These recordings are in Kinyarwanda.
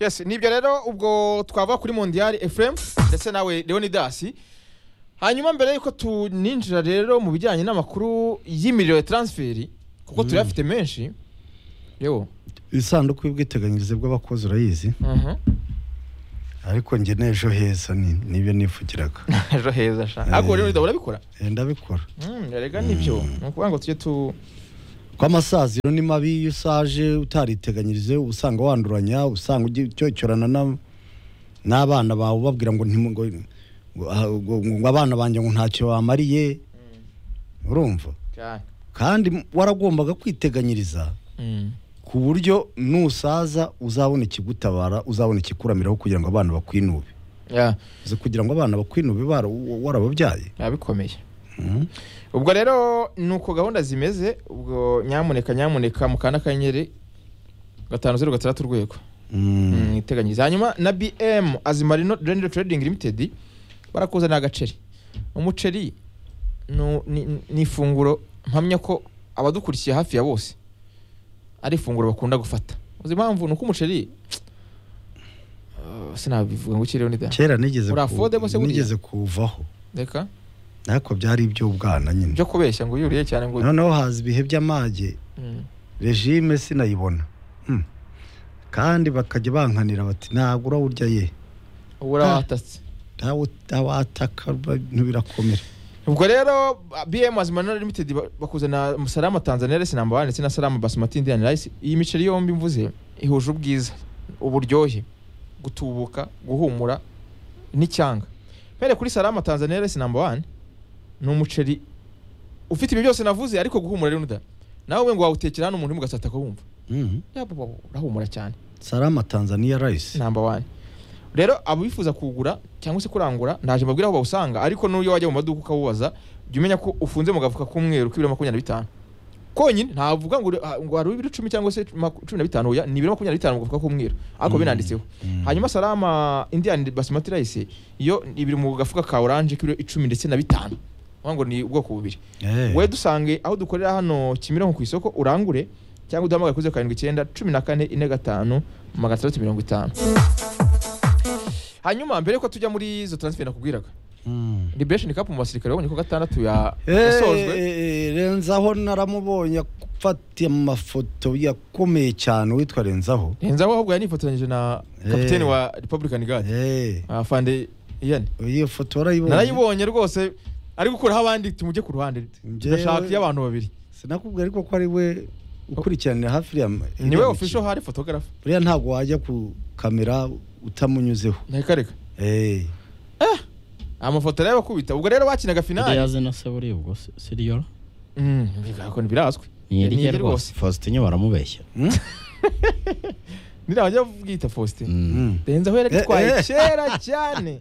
Yes, nibyo rero ubwo twava kuri Mondial FM ndetse nawe Leonidas. Hanyuma mbere yuko tuninjira rero mu bijyanye n'amakuru y'imiriro ya transferi kuko turafite menshi. Yewe isanduku y'ubwiteganyirize bw'abakozi urayizi. Ariko nge nejo heza nibyo nifugiraga. Ejo heza sha. Ako rero ndabikora. Ndabikora. Rega nibyo. Nukuvuga ngo tujye kwa masaziro ni mabi iyo usaje utariteganyirize usanga wanduranya usanga ucyocyorana n'abana bawe babwira ngo abana banje ngo ntacyo bamariye. Urumva? Kandi waragombaga kwiteganyiriza ku buryo nusaza uzabona ikigutabara uzabona ikikuramiraho kugira ngo abana bakwinube. Kugira ngo abana bakwinube warababyaye bikomeye. Ubwo rero nuko gahunda zimeze ubwo nyamuneka mukana kanyere 506 urwego iteganyiriza. Hanyuma na BM Azimarino General Trading Limited barakoze n'agaceri. Umuceri ni ifunguro mpamya ko abadukurikiye hafi ya bose ari ifunguro bakunda gufata. Uzi impamvu nuko umuceri sinabivuga ngo kirero ni da kera nigeze kuvaho reka nako byari ibyo ubwana nyine byo kubeshya ngo yuriye cyane ngo noneho haza ibihe by'amage regime sinayibona kandi bakajya bankanira bati nagura urya ye urawatatse wataka ntibirakomera. Ubwo rero BM Azimarino Limited bakuzana Salama Tanzania Rice number 1 ndetse na Salama Basmati Indian Rice. Iyi miceri yombi mvuze ihuje ubwiza uburyohe gutubuka guhumura n'icyanga. Pere kuri Salama Tanzania Rice number 1 ni umuceri ufite ibyo byose navuze ariko guhumura rero nda nawe ngo wawutekera hano umuntu mugasata ko wumva urahumura cyane. Salama Tanzania Rice number 1 rero abifuza kugura cyangwa se kurangura ndaje mbabwira aho bawusanga ariko n'uyo wajya mu maduka ukawubaza jya umenya ko ufunze mu gafuka k'umweru k'ibiro 25 konyine ntavuga ngo hari ibiro 10 cyangwa se 15 oya ni ibiro 25 mu gafuka k'umweru ariko binanditseho. Hanyuma Salama Indian Basmati Rice yo ibiri mu gafuka ka orange k'ibiro 10 ndetse na 5 ngo ni ubwoko bubiri. We dusange aho dukorera hano Kimironko ku isoko urangure cyangwa uduhamagara kuze 79 14 45 650. Hanyuma mbere ko tujya muri izo transfer nakubwiraga Liberation Cup mu basirikare babonye ko 6 yasozwe. Renzaho naramubonye gufata amafoto yakomeye cyane witwa Renzaho ahubwo yanifotoranyije na kapiteni wa Republican Guard afande Ian. Iyo foto narayibonye rwose ari gukuraho abandi tumujye ku ruhande ndashaka y'abantu babiri. Sinakubwira ariko ko ari we ukurikiranira hafi ya niwe official hari photographer. Buriya ntabwo wajya ku kamera utamunyuzeho. Ntakareka. Amafoto rero bakubita. Ubwo rero bakinaga finale. Yaze na se buri ubwo Siriyo. Bigako nibirazwe. Ni rwose Faustin baramubeshya. Nirajya bwita Faustin. Benza aho yari twaye kera cyane.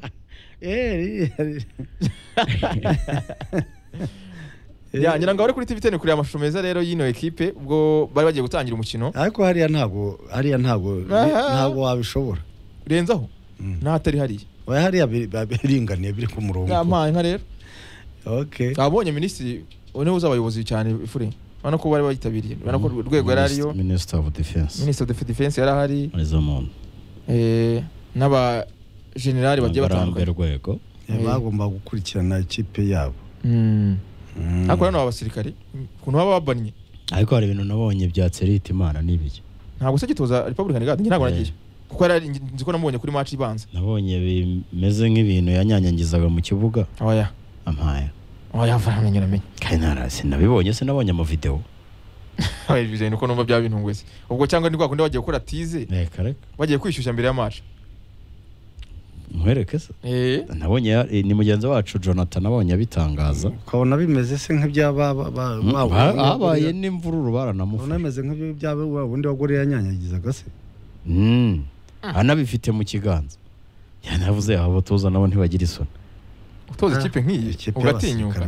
Ngira ngo ari kuri TV10 kuri amashusho meza rero yino equipe ubwo bari bagiye gutangira umukino. Ariko hariya ntago wabishobora. Renzaho natari hariya. Oya hariya biringaniye biri ku murongo. Nka rero. Okay. Abonye ministry one uza abayobozi cyane ifure. Bana ko bari bayitabiriye. Bana ko rwego yarariyo. Minister of Defense. Minister of Defense yarahari. Arizomuntu. N'aba general bagiye batandukanye rwego. Bagomba gukurikirana ikipe yabo. Akora no abasirikare kuntu baba babanye. Ariko hari ibintu nabonye bya Tserite Imana nibiki. Ntabwo se gitoza Republican Guard ngira ngo nagiye. Kuko yari nziko namubonye kuri match ibanza. Nabonye bimeze nk'ibintu yanyanyangizaga mu kibuga. Oya. Ampaya. Oya varamenye namenye. Kainara sinabibonye sinabonye mu video. Oya bize nuko numva bya bintu ngwese. Ubwo cyangwa ndi kwakundi bagiye gukora tize. Reka. Bagiye kwishyushya mbere ya match. Nkwereke se nabonye ni mugenzi wacu Jonathan nabonye abitangaza ukabona bimeze se nk'ibyabaye n'imvururu baranamufasha bameze nk'ibyabaye ubundi wagore yanyanyagizaga se anabifite mu kiganza yanavuze abo tuza nabo ntibagira isoni utoza ikipe nk'iyi ugatinyuka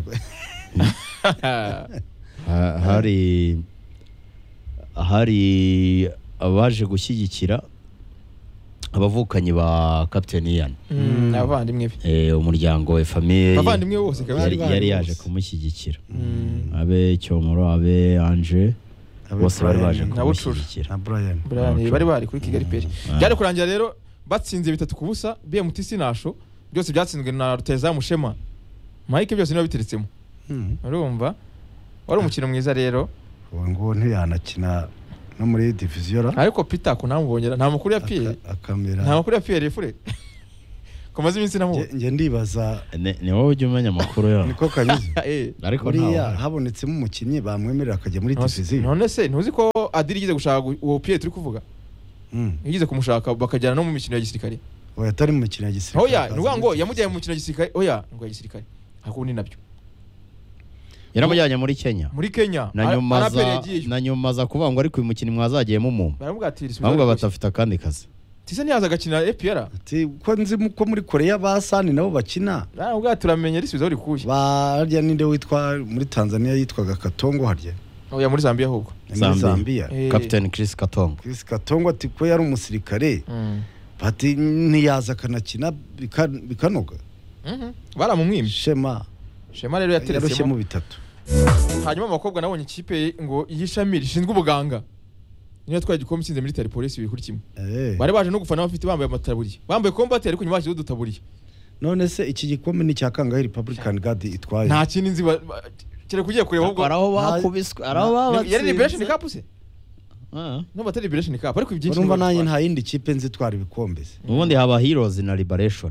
hari abaje gushyigikira abavukanyi ba Captain Ian abavandimwe umuryango we famille abavandimwe bose yari yaje kumushyigikira abe Cyomoro abe Ange bose bari baje na Bucura. kumushyigikira na Brian bari bari kuri Kigali Peri byari kurangira rero batsinze 3-0 BMT Sinasho byose byatsinzwe na Ruteza Mushema Mike byose niba biteretsemo urumva wari umukino mwiza rero ngo ntiyanakina no muri division ariko Peter ko namubongera nta makuru ya Pierre akamera nta makuru ya Pierre fure komaze iminsi namu nge ndibaza ni wowe ujya umenya amakuru yawe niko kanyuze ariko buriya habonetsemo umukinnyi bamwemerera akajya muri division none se ntuzi ko Adiri yigize gushaka uwo Pierre turi kuvuga yigize kumushaka bakajyana no mu mikino ya gisirikare oya atari mu mikino ya gisirikare oya nuvuga ngo yamujyaye mu mikino ya gisirikare oya ngo ya gisirikare hakundi nabyo yaramujyanye muri Kenya na nyuma za kuvuga ngo ariko uyu mukino mwazagiyemo mu baravuga ati ahubwo batafite akandi kazi tise ntiyaza agakina APR ati ko nzi ko muri Korea basani nabo bakina baravuga turamenye risubizo rikuye barya ninde witwa muri Tanzania yitwaga Katongo harya oya muri Zambia ahubwo Zambia Captain Chris Katongo ati ko yari umusirikare bati ntiyaza kanakina bikanoga baramumwimye Shema rero yateretsemo mu 3 hanyuma abakobwa nabonye ikipe ngo yishami rishinzwe ubuganga niyo twaye igikombe cy'inze military police biri kuri kimwe bari baje no gufana bafite bambaye amataburiye bambaye combat ariko nyuma baje udutaburiye none se iki gikombe ni cya kangahe Republican Guard itwaye nta kintu nzi kire kugiye kureba ahubwo araho bakubiswe araho babatse yari liberation cup se no batari liberation cup ariko ibyinshi urumva nanye nta yindi kipe nzi twara ibikombe ubundi haba heroes na liberation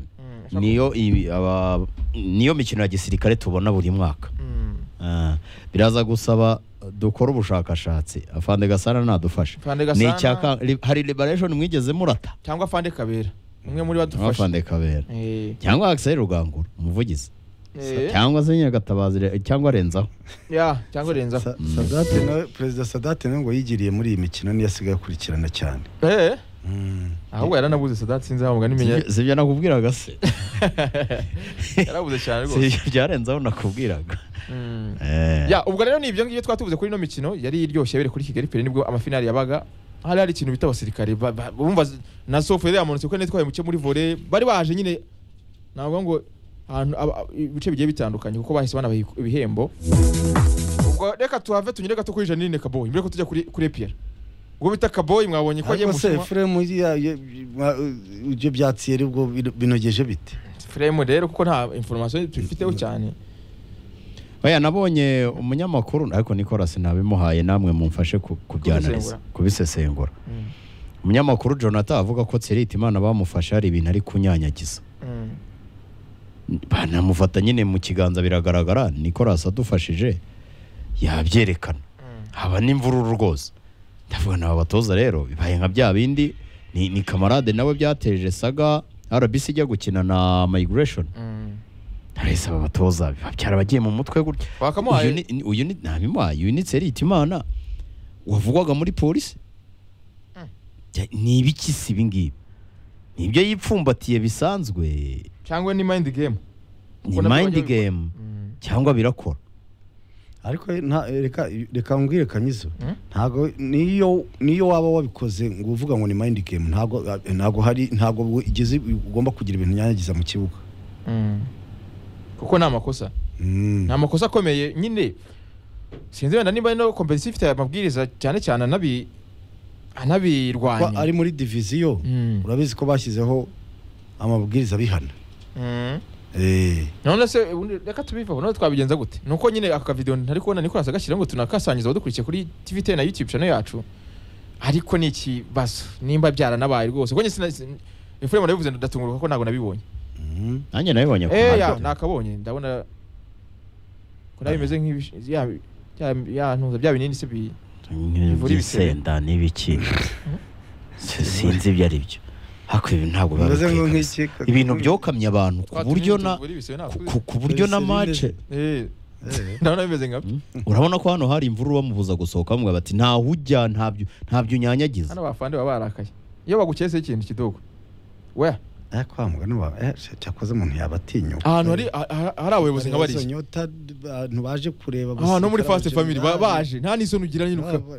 niyo mikino ya gisirikare tubona buri mwaka biraza gusaba dukora ubushakashatsi afande Gasana nadufashe ni cyaka hari liberation mwigeze murata cyangwa afande Kabera umwe muri badufashe afande Kabera cyangwa Axel Rugangura umuvugizi cyangwa se Nyagatabazi cyangwa Renzaho cyangwa Renzaho Sadate na President Sadate ngo yigiriye muri iyi mikino ni yasigaye kurikirana cyane ahubwo yaranabuze Sadate sinzi aho mugani menya sibyo nakubwiraga se yarabuze cyane rwose sibyo byarenzaho nakubwiraga ubwo rero ni ibyo ngibyo twatuvuze kuri no mikino yari iryoshye bere kuri Kigali Peri nibwo amafinali yabaga hari ikintu bita abasirikare bumva na software yamanutse ko netwaye muke muri volley bari baje nyine navuga ngo ibice bigiye bitandukanye kuko bahise bana ibihembo ubwo reka tuhave tunyire gato kuri Janine Kaboyi mbere ko tujya kuri Pierre ubwo bita Kaboyi mwabonye ko agiye mushima frame uje byatsiye ubwo binogeje bite frame rero kuko nta information tufiteho cyane oya nabonye umunyamakuru ariko Nicolas nabimuhaye namwe mumfashe kubyanaliza kubisesengura umunyamakuru Jonathan avuga ko Tseritimana bamufasha ari ibintu ari kunyanyagiza banamufata nyine mu kiganza biragaragara Nicolas adufashije yabyerekana haba n'imvururu rwose ndavuga naba batoza rero bibaye nka bya bindi ni kamarade nawe byateje saga RBC ijya gukina na Migration harese abatoza babyara bagiye mu mutwe gutya uyu ni ntabimuhaye uyu ni Tseritimana wavugwaga muri polisi ni ibiki si ibingibi nibyo yipfumbatiye bisanzwe cyangwa ni mind game ni mind game cyangwa birakora ariko reka mbwire Kanyizo ntago niyo waba wabikoze ngo uvuga ngo ni mind game ntago igeze ugomba kugira ibintu nyanyagiza mu kibuga kuko nta makosa nta makosa akomeye nyine sinzi wenda niba no competitive ifite amabwiriza cyane cyane anabirwanya ari muri division urabizi ko bashyizeho amabwiriza bihana none se reka tubivaho none twabigenza gute nuko nyine aka video ntari kubona Nicolas agashyira ngo tunakasangiza abadukurikiye kuri TVT na YouTube channel yacu ariko ni ikibazo nimba byaranabaye rwose kuko Efrem arabivuze ndatunguruka ko ntago nabibonye nanjye nabibonye nakabonye ndabona ko bimeze ya ntuza bya binini se bivura ibisenda n'ibiki sinzi ibyo ari byo hako ibi ntabwo ibintu byokamye abantu ku buryo na match ndabona bimeze nkabyo urabona ko hano hari imvuru bamubuza gusohoka bamwe bati nta hujya ntabyo unyanyagiza hano bafande baba barakaye iyo bagukese ikintu kidogo we kwambwa cyakoze umuntu yabatinyuka ahantu hari abayobozi nk'abari abantu baje kureba no muri Fast Family baje nta n'isoni ugira nyine uka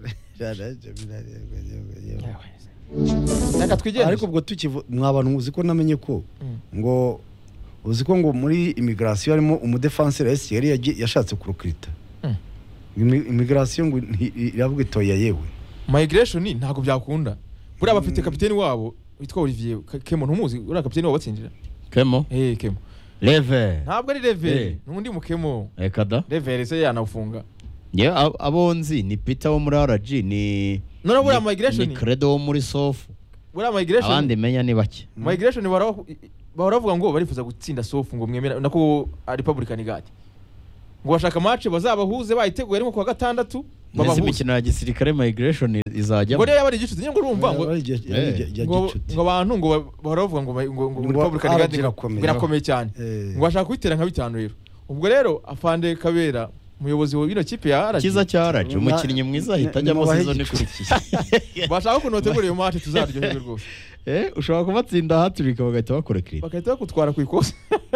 ariko ubwo mwabantu uzi ko namenye ko ngo uzi ko ngo muri immigration harimo umudefenseur yari yashatse kurukirita immigration ngo iravuga itoya yewe migration ntabwo byakunda buriya bafite kapiteni wabo witwa Olivier Kemo ntumuzi uriya kapiteni wabo batsindira Kemo Kemo Leve ntabwo ari Leve n'undi mu Kemo ekada Leve se yanawufunga abonzi ni Peter wo muri RG ni none buriya migration ni Credo wo muri Sofu buriya migration abandi menya ni bake migration baravuga ngo barifuza gutsinda Sofu ngo mwemera nako Republican Guard ngo bashaka match bazabahuze bayiteguye ariko kwa gatandatu babahuze imikino ya gisirikare migration izajya ngo rero bari igicuti ngo urumva ngo abantu ngo baravuga ngo Republican Guard birakomeye cyane ngo bashaka kwitera nka bitanu rero ubwo rero afande Kabera umuyobozi w'ino kipe ya RG kiza cya RG umukinnyi mwiza ahita ajya mu season ikurikiye bashaka ko notegura iyo match tuzaryoherwe rwose ushobora kubatsinda haturika bagahita bakora clean bagahita bakutwara ku ikosa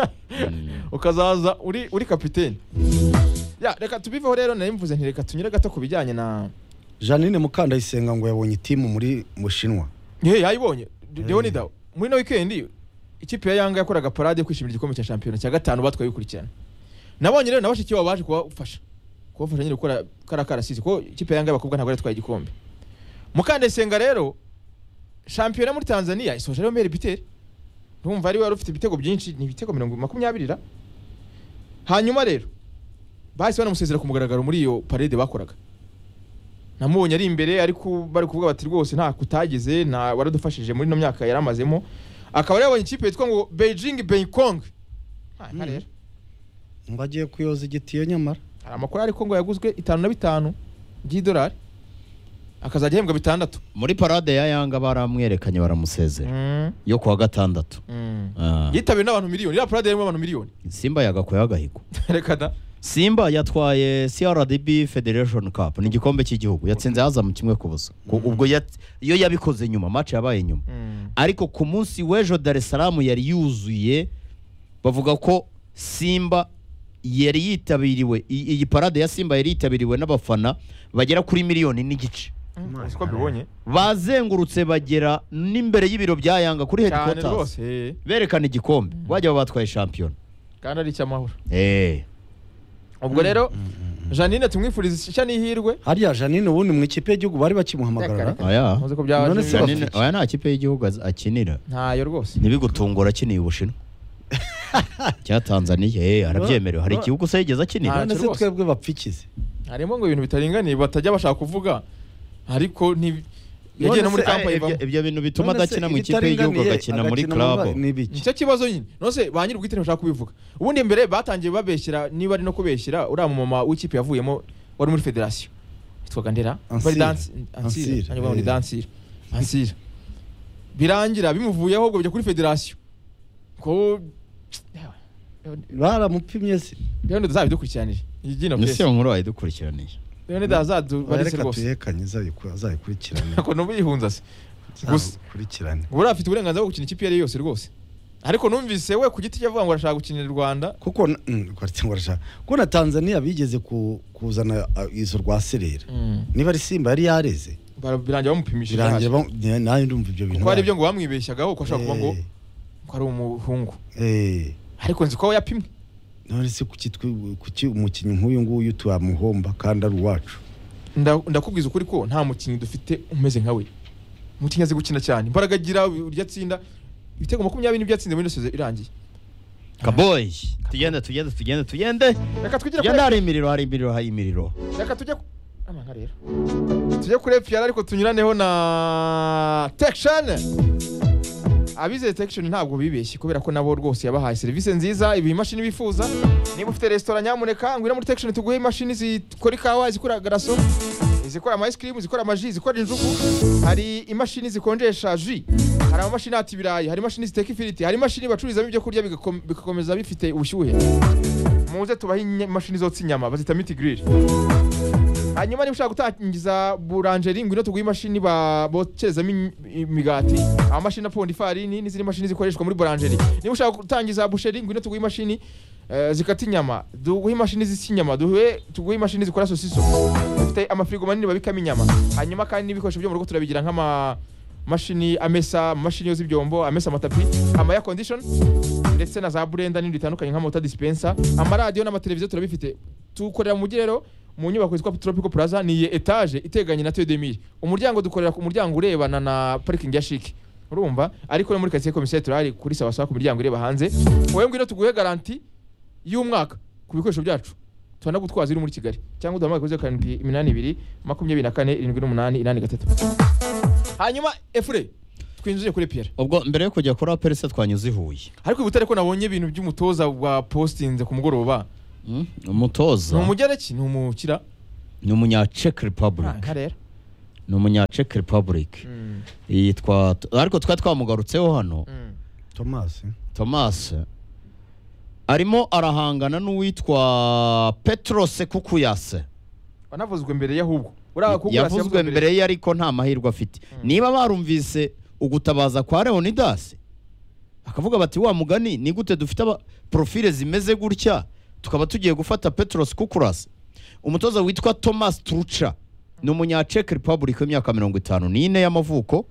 ukazaza uri kapiteni reka tubiveho rero nari mvuze nti reka tunyure gato kubijyanye na Janine Mukandayisenga ngo yabonye timu muri Mushinwa yayibonye Leonida muri no weekend ikipe ya Yanga yakoraga parade kwishimira igikombe cya champion cya gatanu batwaye bikurikirana nabonye rero nabashiki babo baje kubafasha nyine gukora karakarasizi ko ikipe ya Yanga y'abakobwa ntabwo yatwaye igikombe Mukandayisenga rero champion muri Tanzania isoje rero Meri Biteri ndumva ari wari ufite ibitego byinshi ni ibitego 20 hanyuma rero bahise banamusezera ku mugaragaro muri iyo parade bakoraga namubonye ari imbere ariko bari kuvuga bati rwose nta kutageze nta waradufashije muri no myaka yaramazemo akaba yabonye ikipe yitwa ngo Beijing Beikong rero ngo agiye kuyoza igitiyo nyamara hari amakuru ariko ngo yaguzwe 5 $5 akazajya ahembwa 6 muri parade ya Yanga baramwerekanye baramusezera yo kuwa gatandatu yitabiwe n'abantu miliyoni ya parade yarimo abantu miliyoni Simba yagakoye agahigo reka da Simba yatwaye CRDB Federation Cup ni igikombe cy'igihugu yatsinze haza mu kimwe kubusa ubwo iyo yabikoze nyuma match yabaye nyuma ariko ku munsi w'ejo Dar es Salaam yari yuzuye bavuga ko Simba yari yitabiriwe iyi parade ya Simba yari yitabiriwe n'abafana bagera kuri miliyoni n'igice siko bibonye bazengurutse bagera n'imbere y'ibiro bya Yanga kuri headquarters berekana igikombe bajya batwaye champion kandi ari cyamahoro ubwo rero Janine tumwifuriza ishya n'ihirwe hariya Janine ubundi mu ikipe y'igihugu bari bakimuhamagarara muze ko byabaje Janine nta kipe y'igihugu akinira ntayo rwose nibigutungura akiniye Ubushinwa cya Tanzania arabyemerewe hari igihugu se yigeze akinira none se twebwe bapfikize harimo ngo ibintu bitaringaniye batajya bashaka kuvuga ariko yagiye no muri kampani ibyo bintu bituma adakina mu ikipe y'igihugu agakina muri club nicyo kibazo nyine nose ba nyiri ubwite bashaka kubivuga ubundi imbere batangiye babeshyira niba ari no kubeshyira uriya mu mama w'ikipe yavuyemo wari muri federation yitwaga Ndera bari dansira birangira bimuvuyeho ubwo bijya kuri federation ko baramupimye se rero ndazabidukurikiranira igino kwese nise nkuru ayidukurikiranira rero ndazadu barese rwose yerekanye zayikurikirana nako no bihunza se gusa kurikirana buri afite uburenganzira bwo gukina ikipe yose rwose ariko numvise we ku giti cyavuga ngo arashaka gukinira Rwanda kuko ko na Tanzania bigeze kuzana izo rwa Serera niba ari Simba yari yareze birangira bamupimisha nayo ndumva ibyo bintu ko ari byo ngo bamwibeshyagaho ko ashaka kuvuga ngo ari umuhungu ariko nzi ko yapimwe none se kuki umukinnyi nk'uyu nguyu twamuhomba kandi ari uwacu ndakubwiza ukuri ko nta mukinnyi dufite umeze nka we umukinnyi azi gukina cyane imbaraga agira urya tsinda ibitego 20 n'ibyo yatsinze muri nose irangiye Kaboy tugende reka twigire kuri hari imiriro reka tujye amanga rero tujye kuri FPR ariko tunyuraneho na Tection abize Tection ntabwo bibeshye kubera ko nabo rwose yabahaye service nziza ibi imashini bifuza niba ufite restaurant nyamuneka ngwira muri Tection tuguhe imashini zikora ikawa zikora garaso zikora ice cream zikora amaji zikora injugu hari imashini zikonjesha jus hari amashini ati birayi hari imashini ziteka ifiriti hari imashini bacururizamo ibyo kurya bigakomeza bifite ubushyuhe muze tubahe imashini zotsa inyama bazita meat grill hanyuma niba ushaka gutangiza boulangerie ngwino tuguhe imashini bokerezamo imigati amashini aponda ifarini n'izindi mashini zikoreshwa muri boulangerie niba ushaka gutangiza boucherie ngwino tuguhe imashini zikata inyama duguhe imashini z'inyama tuguhe imashini zikora sosiso dufite amafrigo manini babikamo inyama hanyuma kandi n'ibikoresho byo mu rugo turabigira nk'ama mashini amesa mashini yo z'ibyombo amesa amatapi ama air condition ndetse na za blender n'ibindi bitandukanye nk'amata dispenser amaradio n'amateleviziyo turabifite tukorera mu rero mu nyubako yitwa Tropical Plaza, ni etage iteganye na Tedemir. Umuryango dukorera ku muryango urebana na parking ya Chic, urumva, ariko no muri quartier commercial turari kuri sawa ku miryango ireba hanze. Wowe ngwino tuguhe garanti y'umwaka ku bikoresho byacu, tubana gutwaza iri muri Kigali, cyangwa uduhamagaye kuri 0782 24 78 83. Hanyuma Efure twinjije kuri Pierre. Ubwo mbere yo kujya kuri Perse twanyuze Huye, ariko butare ko nabonye ibintu by'umutoza wa postinze ku mugoroba. Umutoza ni umugereki, ni umukira, ni umunya Czech Republic, ni umunya Czech Republic yitwa, ariko twamugarutseho hano. Thomas arimo arahangana n'uwitwa Petros Kukuyase, wanavuzwe mbere y'ahubwo yavuzwe mbere ye, ariko nta mahirwe afite. Niba barumvise ugutabaza kwa Leonidas akavuga bati wa mugani ni gute dufite profile zimeze gutya tukaba tugiye gufata Petros Kukuyase, umutoza witwa Thomas Tuchel ni umunya Czech Republic w'imyaka 54 y'amavuko,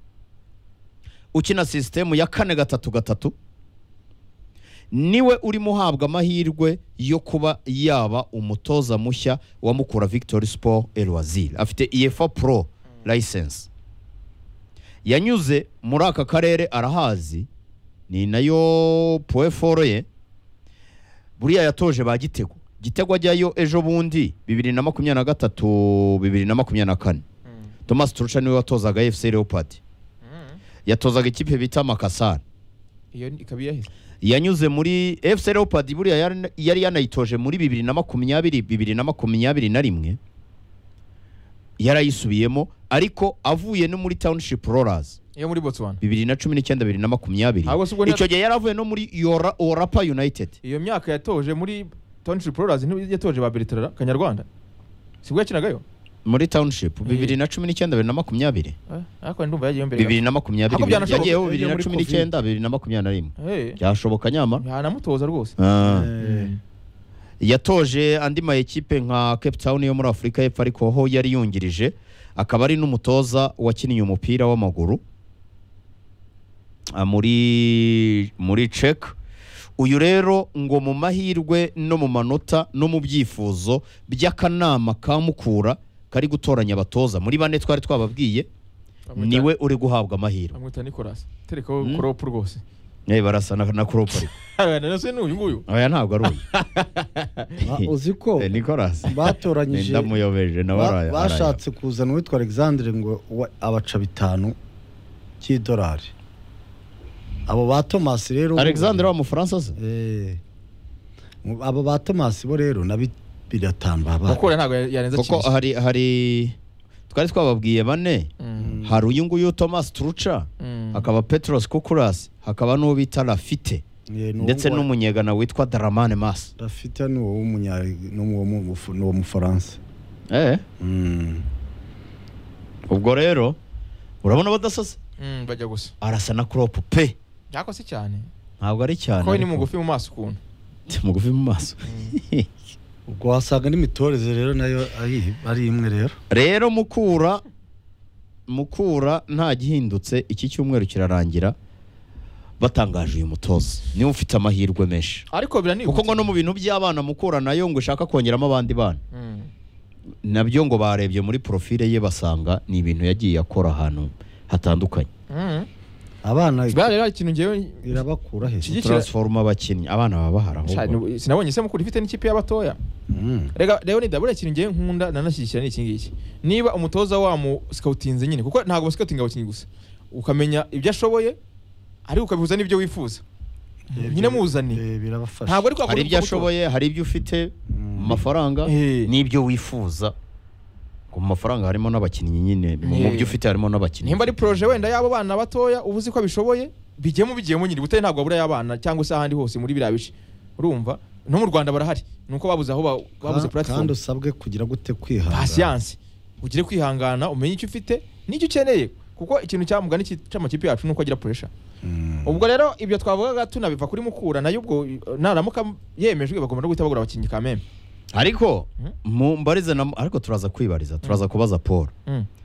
ukina system ya 4-3-3, niwe urimo uhabwa amahirwe yo kuba yaba umutoza mushya wa Mukura Victory Sport Elwazir. Afite UEFA Pro license, yanyuze muri aka karere arahazi, ni nayo poeforo ye. Buriya yatoje ba Gitego ajyayo ejo bundi 2023 2024. Thomas Tuchel niwe watozaga FC Leopard, yatozaga ikipe bita Makassar, iyo ikabiye he. Yanyuze muri FC Leopard, buriya yari yanayitoje muri 2020-2021, yarayisubiyemo, ariko avuye no muri Township Rollers iyo muri Botswana 2019-2020. Icyo gihe yaravuye no muri Orapa United. Iyo myaka yatoje muri Township Rollers yatoje ba Bertrand Kanyarwanda, sibwo yakinagayo muri Township 2019-2020. Ariko ndumva yagiye mbere 2020 yagiyeho 2019-2021. Byashoboka nyama yanamutoza rwose. Yatoje andi ma ekipe nka Cape Town yo muri Afrika y'Epfo, ariko ho yari yungirije, akaba ari n'umutoza wakiniye umupira w'amaguru muri Czech. Uyu rero ngo mu mahirwe no mu manota no mu byifuzo by'akanama ka Mukura kari gutoranya abatoza muri bane twari twababwiye, niwe uri guhabwa amahirwe. Amwita Nicolas tereko Klopp rwose. Barasa na Klopp ariko nase n'uyu nguyu oya ntabwo ari uyu. Uziko Nicolas batoranyije ndamuyobeje nawe bashatse kuzana uwitwa Alexandre ngo abaca 5 cy'idolari. Abo ba Thomas rero, Alexandre wa mu Faransa se, abo ba Thomas bo rero na 2,500 baba bakora ntago yarenza cyane, kuko hari twari twababwiye bane. Hari uyu nguyu Thomas Tuchel, hakaba Petros Kukuyase, hakaba n'uwo bita Lafite, ndetse n'umunyegana witwa Dramane Mas. Lafite ni uwo mu Faransa. Ubwo rero urabona badasase bajya gusa arasa na Klopp pe, yakose cyane, ntabwo ari cyane, ko ni mugufi mu maso ukuntu, mugufi mu maso. Ubwo wasaga n'imitoreze rero nayo ari imwe rero Mukura nta gihindutse. Iki cyumweru kirarangira batangaje uyu mutoza, niwe ufite amahirwe menshi, ariko kuko ngo no mu bintu by'abana Mukura nayo ngo ushaka kongeramo abandi bana, nabyo ngo barebye muri profile ye basanga ni ibintu yagiye akora ahantu hatandukanye. Abana rero ikintu ngewe irabakura he, transforma abakinnyi, abana baba baharaho. Sinabonye se Mukura ifite n'ikipe y'abatoya. Rero ni dabura ikintu ngewe nkunda nanashyigikira n'iki ngiki, niba umutoza wa mu scoutinze nyine, kuko ntago bascoutinga abakinnyi gusa, ukamenya ibyo ashoboye ariko ukabihuza n'ibyo wifuza, nyine muzani birabafasha. Ntabwo ariko hari ibyo ashoboye, hari ibyo ufite amafaranga n'ibyo wifuza. Ku mafaranga harimo n'abakinnyi nyine, mu byo ufite harimo n'abakinnyi. Nimba ari projet wenda y'abo bana batoya ubuzi ko abishoboye, bigemo nyine buteye, ntabwo abura y'abana cyangwa se ahandi hose muri birabice. Urumva no mu Rwanda barahari, nuko babuze aho babuze platform. Kandi usabwe kugira gute kwihangana, patience, ugire kwihangana, umenye icyo ufite n'icyo ukeneye, kuko ikintu cyamugana cy'amakipe yacu nuko agira pressure. Ubwo rero ibyo twavugaga tunabiva kuri Mukura, nayo ubwo naramuka yemejwe bagomba no gutabagura abakinnyi kameme. Ariko mbarize ariko turaza kwibariza, turaza kubaza Paul.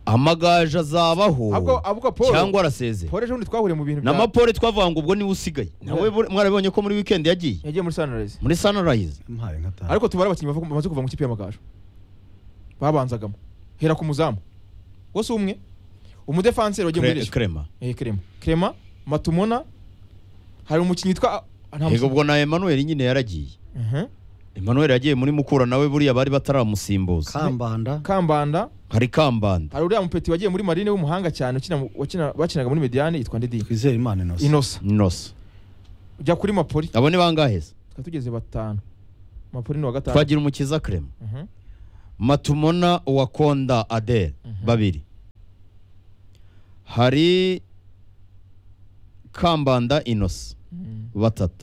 amagaju azabaho ahubwo Paul cyangwa arasezeye Paul ejo bundi twahuriye mu bintu n'amapole twavuga ngo ubwo niwe usigaye nawe mwarabonye ko muri weekend yagiye muri Sunrise muri Sunrise mpaye nkata ariko tubara abakinnyi bamaze kuva mu kipe y'amagaju babanzagamo hera ku muzamu wose umwe umudefanseri wagiye muri Clement Clement Matumona hari umukinnyi witwa yego ubwo na Emmanuel nyine yaragiye Emmanuel yagiye muri Mukura nawe buriya bari bataramusimbuza Kambanda hari Kambanda hari uriya mupeti wagiye muri Marine w'umuhanga cyane wakinaga muri Mediane yitwa Ndidi Twizere Imana Inosa ujya kuri Mapoli abo ni bangahe twa tugeze 5 Mapoli ni wa 5 twagira umukiza Clement Matumona Wakonda Adel babiri hari Kambanda Inosa batatu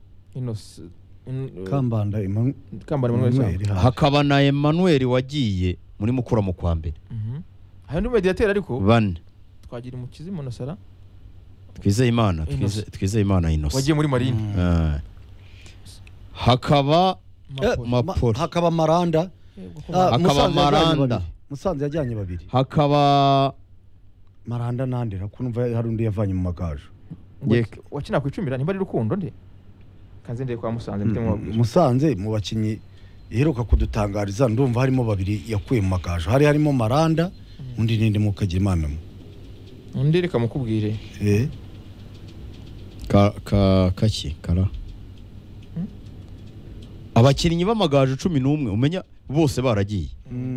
Kambanda Emmanuel hakaba na Emmanuel wagiye muri Mukura mu kwa mbere hari ndi mediateur ariko bane twagira umukizi Monosara Twizeye Imana Inosa wagiye muri Marine hakaba Mapoli hakaba Maranda hakaba Maranda Musanze yajyanye babiri hakaba Maranda nandira kunumva hari undi yavanye mu magaju wakina ku 10 nimba ari Rukundo nde kanze ndeye kwa Musanze Musanze mu bakinyi iheruka kudutangariza ndumva harimo babiri yakuye mu magaju harimo Maranda undi nindi mukagira Imana undi reka mukubwire kaki kara abakinnyi b'amagaju 11 umenya bose baragiye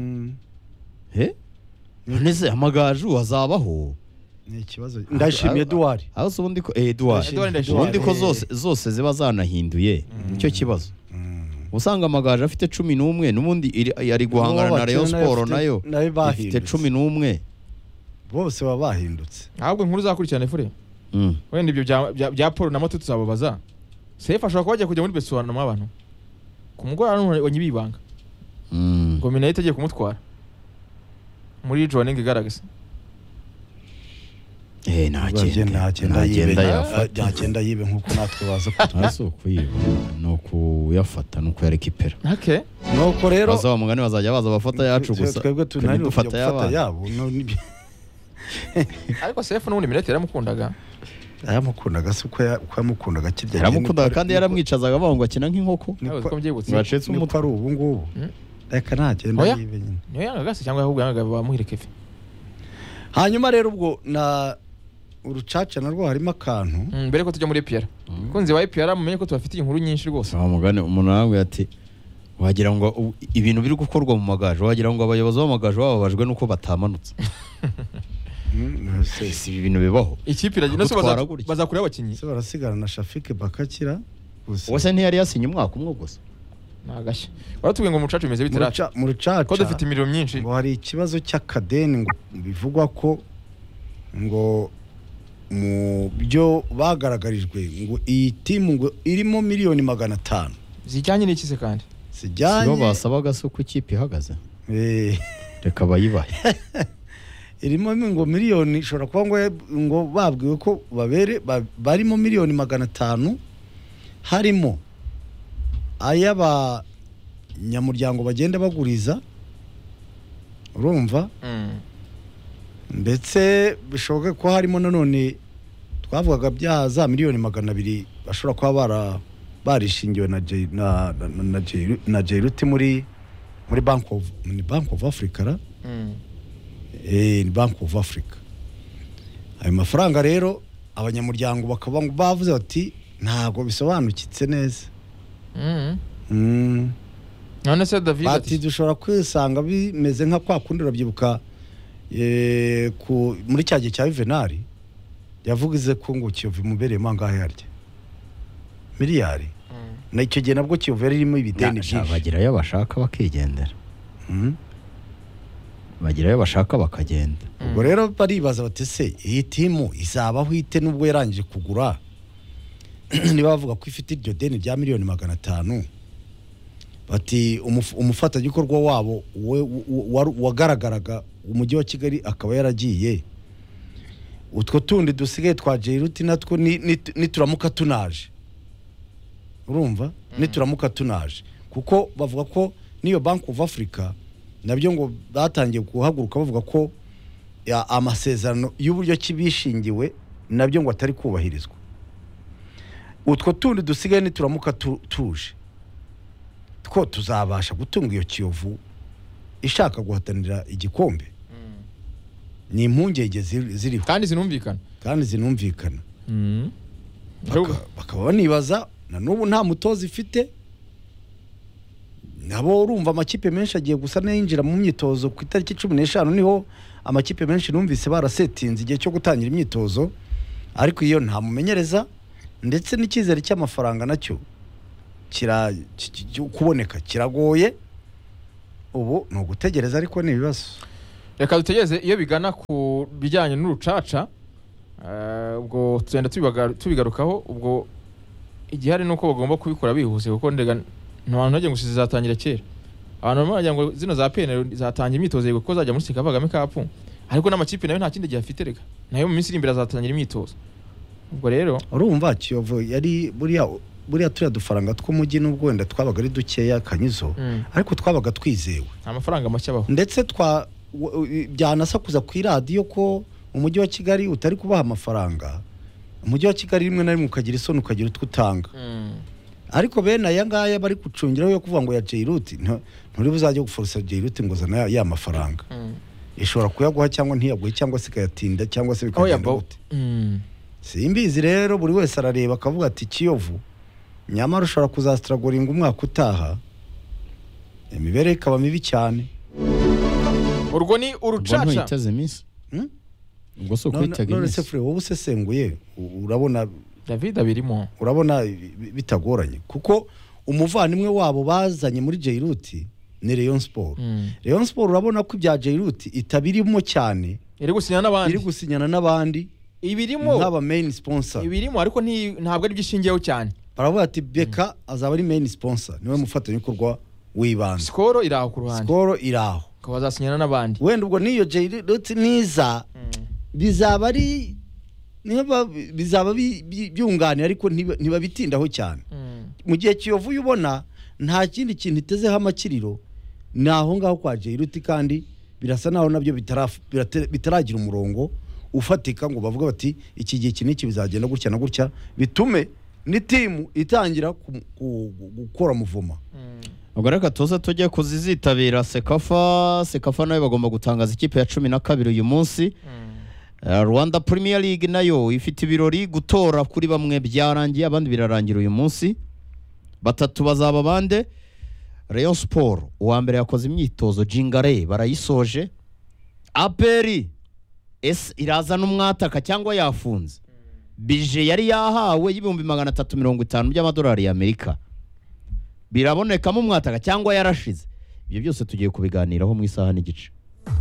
neze amagaju azabaho ni ikibazo ndashimiye Edouard aho ubundi ko ubundi ko zose ziba zanahinduye icyo kibazo usanga amagaju afite 11 n'ubundi yari guhangana na Rayon Sport nayo ifite 11 bose baba bahindutse ahubwo inkuru zakurikirana fure wenda ibyo bya Paul na Moto tuzababaza Sefa ashobora kuba kujya muri Besoana mu abantu ku mugora wanyibibanga ngo Minayite agiye kumutwara muri joining igaragaza nagenda yibe nkuko natwe baza kutaso kuyiba no kuyafata no kuyarekipera nuko rero bazaba mugani bazajya baza bafata yacu gusa twebwe tunari dufata yabo ariko Sefu n'ubundi Minayite yaramukundaga se uko yamukundaga kirya yaramukundaga kandi yaramwicazaga bangwa akina nk'inkoko bacetse umutwe ari ubu ngubu reka ntagenda yibe nyine niyo yangaga se cyangwa ahubwo yangaga bamuhirekefe hanyuma rero ubwo na urucaca narwo harimo akantu mbere ko tujya muri Pierre kunzi wa Pierre mumenye ko tubafitiye inkuru nyinshi rwose mugane umuntu nawe ati wagira ngo ibintu biri gukorwa mu magaje wagira ngo abayobozi b'amagaje bababajwe nuko batamanutse si ibintu bibaho ikipe iragenda so bazakura abakinyi se barasigara na Shafike Bakakira wose ntiyari yasinye umwaka umwe gusa nagashya baratubwiye ngo mucacu bimeze bitaraca mu rucaca ko dufite imiriro myinshi ngo hari ikibazo cy'akadeni ngo bivugwa ko ngo mu byo bagaragarijwe ngo iyi timu ngo irimo miliyoni 500 zijyanye n'iki se kandi zijyanye basabaga se uko ikipe ihagaze reka bayibahe irimo ngo miliyoni ishobora kuba ngo babwiwe ko barimo miliyoni 500 harimo ayaba nyamuryango bagenda baguriza urumva ndetse bishoboke ko harimo nanone twavugaga bya za miliyoni 200 bashobora kuba barishingiwe na Jairuti muri Bank of Africa Bank of Africa ayo mafaranga rero abanyamuryango bakaba bavuze bati ntago bisobanukitse neza none se David ati dushobora kwisanga bimeze nka kwa kundi urabyibuka muri cya gihe cya Juvenal yavugize ko ngo Kiyovu mubereye mangahe harya miliyari na icyo gihe nabwo Kiyovu irimo ibideni byinshi bagirayo bashaka bakigendera bagirayo bashaka bakagenda ubwo rero baribaza bati se iyi timu izabaho ite nubwo yarangije kugura niba bavuga ko ifite iryo deni rya miliyoni 500 bati umufatanyabikorwa wabo wagaragaraga umujyi wa Kigali akaba yaragiye utwo tundi dusigaye twa Jairuti natwo nituramuka tunaje urumva nituramuka tunaje kuko bavuga ko niyo Bank of Africa nabyo ngo batangiye guhaguruka bavuga ko amasezerano y'uburyo kibishingiwe nabyo ngo atari kubahirizwa. Utwo tundi dusigaye nituramuka tuje two tuzabasha gutunga iyo Kiyovu ishaka guhatanira igikombe. Ni impungenge ziriho kandi zinumvikana bakaba banibaza na n'ubu nta mutoza ifite. Nabo urumva amakipe menshi agiye gusa n'yinjira mu myitozo ku itariki 15 niho amakipe menshi numvise barasetinze igihe cyo gutangira imyitozo, ariko iyo nta mumenyereza ndetse n'ikizere cy'amafaranga nacyo kuboneka kiragoye. Ubu no gutegereza, ariko ni ibibazo. Reka dutegereze iyo bigana ku bijyanye n'urucaca, ubwo tugenda tubigarukaho. Ubwo igihari nuko bagomba kubikora bihuse, kuko ndega ntabantu bagiye gusiza zatangira kera. Abantu baragira ngo zino za PN zatangira imyitozo yego ko zajya muri Kagame Cup, ariko n'amakipe nayo nta kindi gihe afite rega, nayo mu minsi iri imbere zatangira imyitozo. Ubwo rero urumva Kiyovu yari buriya turiya dufaranga tw'umujyi n'ubwo wenda twabaga ari dukeya Kanyizo, ariko twabaga twizewe amafaranga make abaho, ndetse byanasakuza ku iradiyo ko umujyi wa Kigali utari kubaha amafaranga. Umujyi wa Kigali rimwe na rimwe ukagira isoni ukagira utwo utanga, ariko bene aya ngaya bari gucungiraho yo kuvuga ngo ya Jairuti nturi buzajye guforsa Jairuti ngo zana ya mafaranga. Ishobora kuyaguha cyangwa ntiyaguhe cyangwa se kayatinda cyangwa se bikagenda gute. Simbizi rero, buri wese arareba akavuga ati Kiyovu nyamara ushobora kuzastragoringa umwaka utaha, imibere ikaba mibi cyane. Urwo ni urucaca ubwo so kwitega none se wowe usesenguye urabona David abirimo, urabona bitagoranye kuko umuvandimwe wabo bazanye muri Jairuti ni Rayon Sport. Rayon Sport urabona ko ibya Jairuti itabirimo cyane, iri gusinyana n'abandi ibirimo nk'aba main sponsor ibirimo, ariko ntabwo ari byishingiyeho cyane. Baravuga ati Beka azaba ari main sponsor, niwe mufatanyabikorwa w'ibanze. Skoro iraho ku ruhande, Skoro iraho akaba azasinyana n'abandi. Wenda ubwo niyo Jairuti niza bizaba ari bizaba byunganira, ariko ntibabitindaho cyane. Mu gihe Kiyovu ubona nta kindi kintu itezeho amakiriro naho ngaho kwa Jairuti, kandi birasa naho nabyo bitaragira umurongo ufatika ngo bavuga bati iki gihe kiniki bizagenda gutya na gutya bitume ni timu itangira gukora muvuma. Ubwo reka tuza tujye kuzizitabira Sekafa nayo bagomba gutangaza ikipe ya 12 uyu munsi. Rwanda Premier League nayo ifite ibirori gutora kuri bamwe byarangiye, abandi birarangira uyu munsi. Batatu bazaba bande: Rayon Sport uwa mbere yakoze imyitozo, Jingare barayisoje. APR iraza n'umwataka cyangwa yafunze. Bije yari yahawe y'ibihumbi 350 by'amadolari y'Amerika, birabonekamo umwataka cyangwa yarashize. Ibyo byose tugiye kubiganiraho mu isaha n'igice.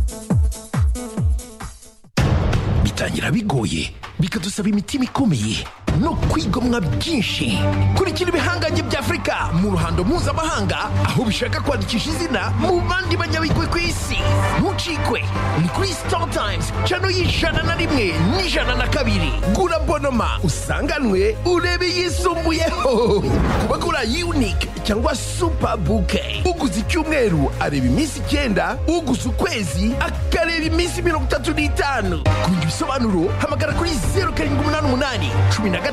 Bitangira bigoye bikadusaba imitima ikomeye no kwigomwa byinshi. Kurikira ibihangange bya Afrika mu ruhando mpuzamahanga aho bishaka kwandikisha izina mu bandi banyabigwi ku isi. Ntucikwe, ni kuri Star Times channel y'101 n'102. Gura bonoma usanganwe urebe yisumbuyeho. Kubagura unique cyangwa super bouquet, uguze icyumweru areba iminsi 9, uguze ukwezi akareba iminsi 35. Kundi bisobanuro hamagara kuri 0788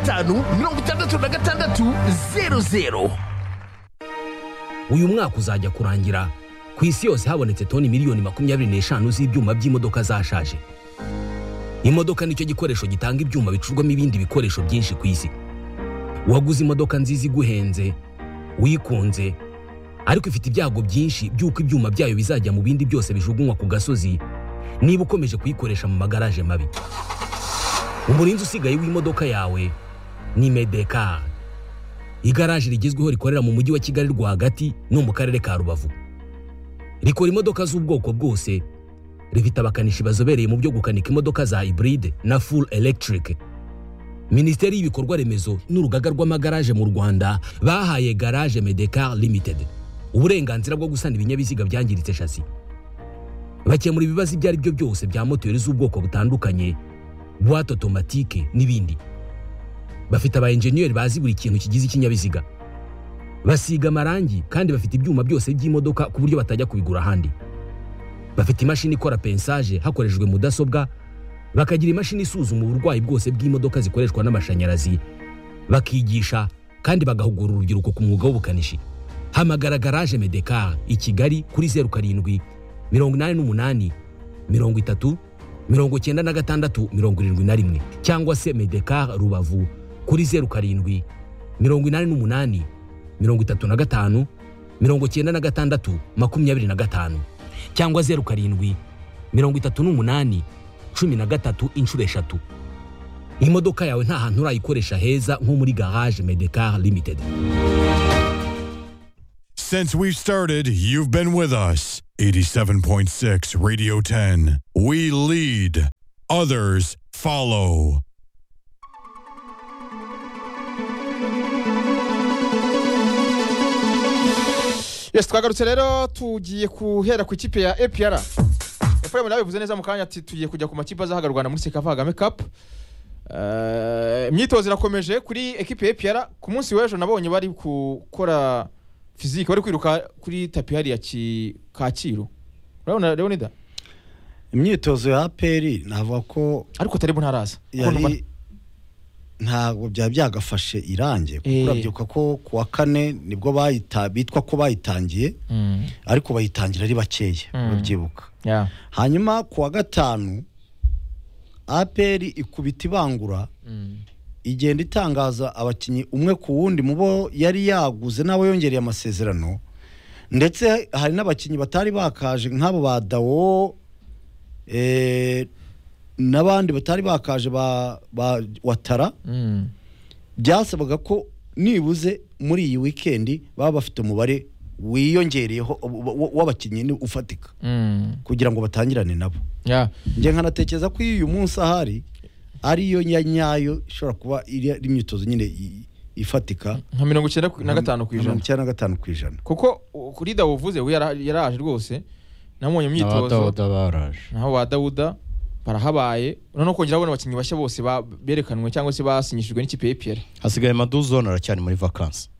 15 Uyu mwaka uzajya kurangira ku isi yose habonetse toni miliyoni 25 z'ibyuma by'imodoka zashaje. Imodoka nicyo gikoresho gitanga ibyuma bicurwamo ibindi bikoresho byinshi ku isi. Waguze imodoka nziza iguhenze, wikunze, ariko ifite ibyago byinshi by'uko ibyuma byayo bizajya mu bindi byose bijugunywa ku gasozi niba ukomeje kuyikoresha mu magaraje mabi. Umurinzi usigaye w'imodoka yawe ni Medekar. Igaraje rigezweho rikorera mu mujyi wa Kigali rwagati no mu karere ka Rubavu. Rikora imodoka z'ubwoko bwose, rifite abakanishi bazobereye mu byo gukanika imodoka za hybride na full electric. Minisiteri y'ibikorwa remezo n'urugaga rw'amagaraje mu Rwanda bahaye Garage Medekar Limited uburenganzira bwo gusana ibinyabiziga byangiritse chassis. Bakemura ibibazo ibyo ari byo byose bya moteri z'ubwoko butandukanye, boîte automatique n'ibindi. Bafite aba engineer bazi buri kintu kigize ikinyabiziga. Basiga amarangi kandi bafite ibyuma byose by'imodoka ku buryo batajya kubigura ahandi. bafite imashini ikora pensage hakoreshejwe mudasobwa, bakagira imashini isuzuma uburwayi bwose bw'imodoka zikoreshwa n'amashanyarazi, bakigisha kandi bagahugura urubyiruko ku mwuga w'ubukanishi. Hamagara Garage Medecar i Kigali kuri 07 88 30 96 71 cyangwa se Medecar Rubavu kuri 07 88 35 96 25 cyangwa 07 38 13 inshuro 3. Imodoka yawe nta hantu urayikoresha heza nko muri Garage Medecar Limited. Since we've started, you've been with us. 87.6 Radio 10. We lead, others follow. Yes, twagarutse rero tugiye kuhera ku ikipe ya APR. Efraim nawe bivuze neza mu kanya ati tugiye kujya ku makipe azahagarwana muri Sekafa Kagame Cup. Imyitozo irakomeje kuri ekipe ya APR. Ku munsi w'ejo nabonye bari gukora physique, bari kwiruka kuri tapi hari ya Kacyiru. Urabona Leonida? Imyitozo ya APR navuga ko ariko Taribu ntaraza. Ntabwo byagafashe irange kuko urabyuka ko kuwa kane nibwo bitwa ko bayitangiye ariko bayitangira ari bakeya urabyibuka. Hanyuma kuwa gatanu APR ikubita ibangura igenda itangaza abakinyi umwe ku wundi mubo yari yaguze nabo yongereye amasezerano, ndetse hari n'abakinyi batari bakaje nk'abo ba Dawo n'abandi batari bakaje ba Watara. Byasabaga ko nibuze muri iyi weekend baba bafite umubare wiyongereyeho w'abakinyi ufatika kugira ngo batangirane nabo. Nje nkanatekereza ko uyu munsi ahari ariyo nyayo ishobora kuba iri imyitozo nyine ifatika nka 95%. Kuko kuri Dawo uvuze we yaraje rwose namubonye imyitozo naho ba Dawuda barahabaye, none kongera abona abakinyi bashya bose berekanwe cyangwa se basinyishijwe n'ikipe APR. Hasigaye Maduzone aracyari muri vacances.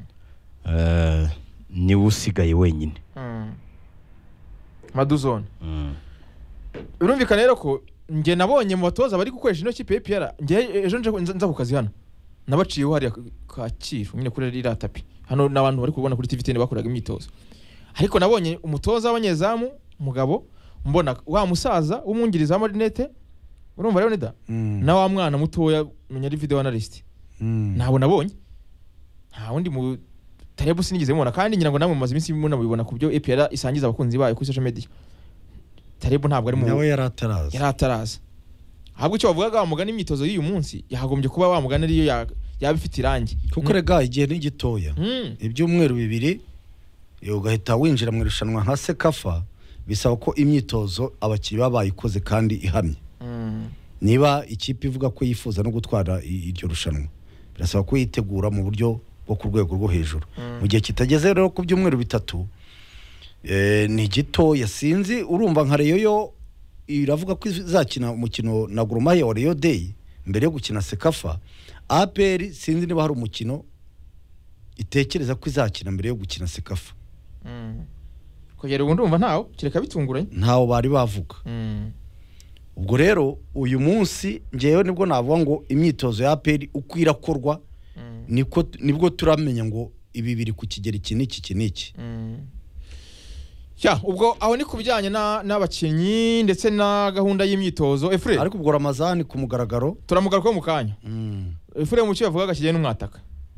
Ni usigaye wenyine. Maduzone. Urumvikana rero ko nge nabonye mu batoza bari gukoresha ino kipe APR, nge ejo nza ku kazi hano nabaciyeho hari Kacyiru nyine kuri rira tapi hano n'abantu bari kubona kuri TV10 bakoraga imyitozo, ariko nabonye umutoza w'abanyezamu mugabo mbona wa musaza w'umwungiriza Marinette, urumva rero nida na wa mwana mutoya menya ari video analyst nabo nabonye nta wundi mu Taribu sinigeze mubona, kandi ngira ngo namwe mumaze iminsi munabibona ku byo APR isangiza abakunzi bayo kuri social media. Taribu ntabwo ari mu nawe yarataraza ahubwo icyo bavugaga bamugana imyitozo y'uyu munsi yahagombye kuba bamugana ariyo yabifite irangi kuko rega igihe n'igitoya ibyumweru bibiri ugahita winjira mu irushanwa nka Sekafa, bisaba ko imyitozo abakinnyi babayikoze kandi ihamye. Niba ikipe ivuga ko yifuza no gutwara iryo rushanwa birasaba ko yitegura mu buryo bwo ku rwego rwo hejuru. Mu gihe kitageze rero ku byumweru bitatu ni gitoya, sinzi urumva nka Reyo iravuga ko izakina umukino na Gor Mahia wa Reyo Day mbere yo gukina Sekafa. APR sinzi niba hari umukino itekereza ko izakina mbere yo gukina Sekafa. Kugera ubu ndumva ntawo kireka bitunguranye ntawo bari bavuga. Ubwo rero uyu munsi ngewe nibwo navuga ngo imyitozo ya APR uko irakorwa nibwo turamenya ngo ibi biri ku kigero iki n'iki. Ubwo aho ni kubijyanye n'abakinyi ndetse na gahunda y'imyitozo. Efre ariko ubwo Ramazani ku mugaragaro turamugaruka mu kanya. Efre mu cyo yavugaga kijyanye n'umwataka,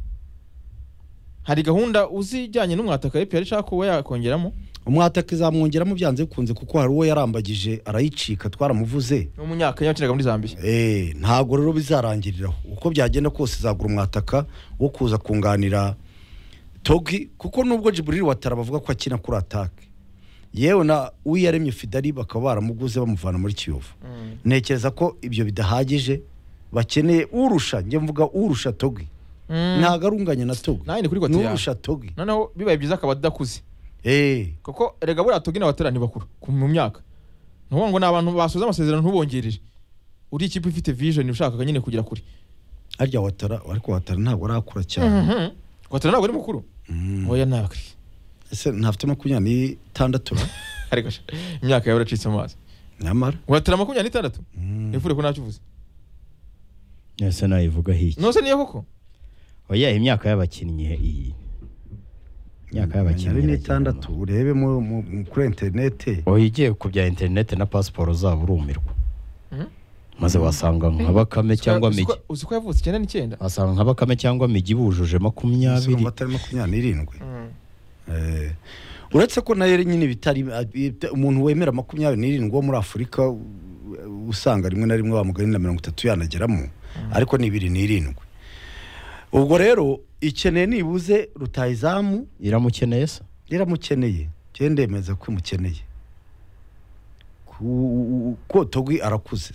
hari gahunda uzijyanye n'umwataka APR ishaka kuba yakongeramo umwataka izamwongeramo byanze bikunze kuko hari uwo yarambagije arayicika twaramuvuze n'umunyaka yakinaga muri Zambia. Ntago rero bizarangiriraho uko byagenda kose izagura umwataka wo kuza kunganira Togi, kuko nubwo Jibril Watara bavuga ko akina kuri attaque yewe na uyaremye Fidari bakaba baramuguze bamuvana muri Kiyovu. Ntekereza ko ibyo bidahagije bakeneye urusha, nge mvuga urusha Togi. Ntagarunganya na Togi naye ni kuri gote urusha Togi, noneho bibaye byiza akabadakuze kuko erega buriya Togi n'Awatara ni bakuru mu myaka, nuko ngo nabantu basoza amasezerano ntubongereje uri ikipe ifite vision ushaka nyine kugira kuri arya Watara, ariko Watara ntabwo arakura cyane. Watara ntabwo ari mukuru oya ntabwo ese ntafite 26 ariko imyaka yawe iracitse amazi nyamara uratira 26 efure ko nacyo uvuze ese nayivuga hiki nose niyo koko oya imyaka y'abakinnyi iyi imyaka y'abakinnyi ni 6 urebe kuri internet oya igiye ku bya internet na passport zabo urumirwa maze wasanga nka Bakame cyangwa Migi uzi ko yavutse 9 wasanga nka Bakame cyangwa Migi bujuje 20 batari 27 uretse ko nayo nyine bitari umuntu wemera 27 wo muri Afurika usanga rimwe na rimwe bamugani na 30 yanageramo ariko ni 27 ubwo rero ikeneye nibuze rutayizamu iramukeneye se iramukeneye cyendemeza ko imukeneye ko Togwi arakuze